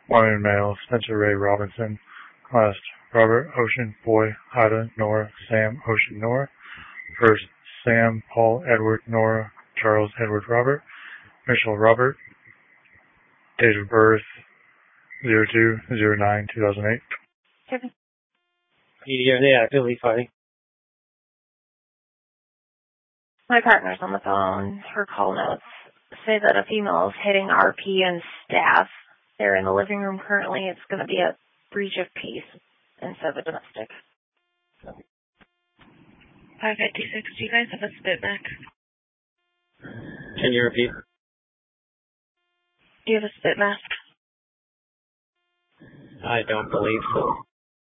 Mormon male, Spencer Ray Robinson. Last, Robert Ocean Boy Ida Nora Sam Ocean Nora. First, Sam Paul Edward Nora Charles Edward Robert. Mitchell Robert. Date of birth 02/09/2008. Kevin. Yeah, actively fighting. My partner's on the phone. Her call notes say that a female is hitting RP and staff. They're in the living room currently. It's going to be a breach of peace instead of a domestic. 556, do you guys have a spit back? Can you repeat? Do you have a spit mask? I don't believe so.